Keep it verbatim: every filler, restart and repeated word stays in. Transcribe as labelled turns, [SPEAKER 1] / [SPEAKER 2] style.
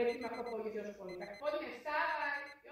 [SPEAKER 1] wielkim, ako pojedziesz po nim. Tak podnieś, wstawaj!